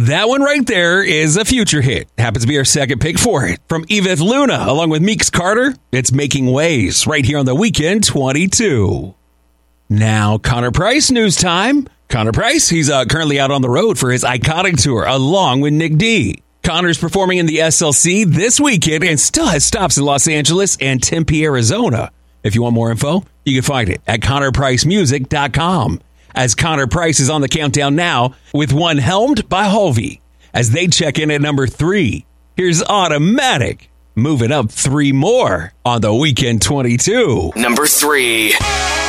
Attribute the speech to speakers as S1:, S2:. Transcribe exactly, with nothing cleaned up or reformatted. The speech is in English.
S1: That one right there is a future hit. Happens to be our second pick for it. From Yvette Luna, along with Meeks Carter, it's Making Waves right here on the Weekend twenty-two. Now, Connor Price news time. Connor Price, he's uh, currently out on the road for his Iconic Tour, along with Nick D. Connor's performing in the S L C this weekend and still has stops in Los Angeles and Tempe, Arizona. If you want more info, you can find it at connor price music dot com. As Connor Price is on the countdown now with one helmed by Hulvey as they check in at number three. Here's Automatic, moving up three more on the Weekend twenty-two.
S2: Number three.